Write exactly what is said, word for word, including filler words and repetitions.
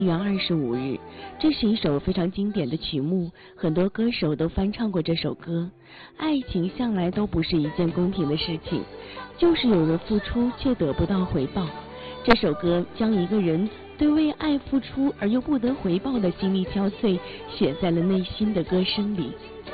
一月二十五日，这是一首非常经典的曲目，很多歌手都翻唱过这首歌。爱情向来都不是一件公平的事情，就是有人付出却得不到回报。这首歌将一个人对为爱付出而又不得回报的心力憔悴写在了内心的歌声里。